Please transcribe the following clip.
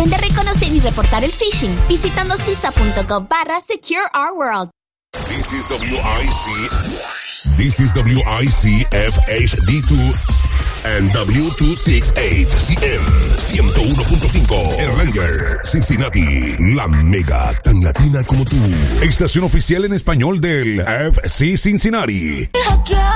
Aprende a reconocer y reportar el phishing visitando cisa.gov/Secure Our World. This is WIC FHD2 and W268CM 101.5 Erlanger, Cincinnati, la mega tan latina como tú. Estación oficial en español del FC Cincinnati.